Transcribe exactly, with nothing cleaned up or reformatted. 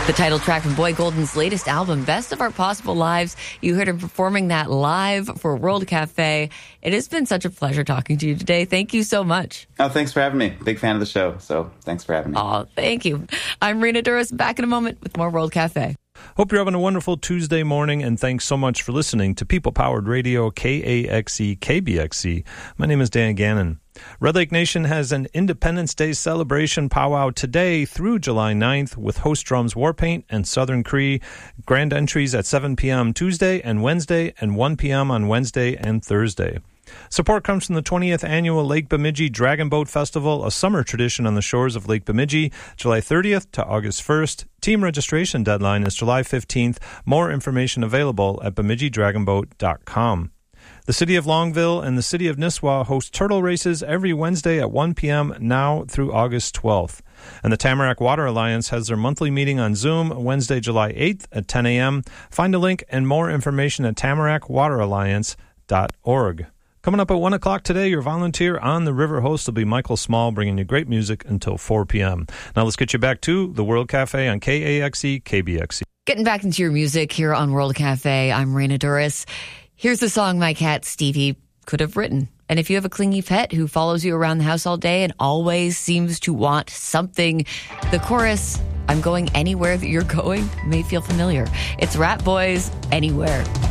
The title track from Boy Golden's latest album, Best of Our Possible Lives. You heard him performing that live for World Cafe. It has been such a pleasure talking to you today. Thank you so much. Oh, thanks for having me. Big fan of the show, so thanks for having me. Oh, thank you. I'm Rena Duras, back in a moment with more World Cafe. Hope you're having a wonderful Tuesday morning, and thanks so much for listening to People Powered Radio, K A X E, K B X E. My name is Dan Gannon. Red Lake Nation has an Independence Day celebration powwow today through July ninth with Host Drums Warpaint and Southern Cree. Grand entries at seven p.m. Tuesday and Wednesday and one p.m. on Wednesday and Thursday. Support comes from the twentieth Annual Lake Bemidji Dragon Boat Festival, a summer tradition on the shores of Lake Bemidji, July thirtieth to August first. Team registration deadline is July fifteenth. More information available at bemidji dragon boat dot com. The City of Longville and the City of Nisswa host turtle races every Wednesday at one p.m. now through August twelfth. And the Tamarack Water Alliance has their monthly meeting on Zoom Wednesday, July eighth at ten a.m. Find a link and more information at tamarack water alliance dot org. Coming up at one o'clock today, your volunteer on the River Host will be Michael Small, bringing you great music until four p.m. Now let's get you back to the World Cafe on K A X E, K B X E. Getting back into your music here on World Cafe, I'm Rena Duras. Here's the song my cat Stevie could have written. And if you have a clingy pet who follows you around the house all day and always seems to want something, the chorus, I'm going anywhere that you're going, may feel familiar. It's Rat Boys, Anywhere.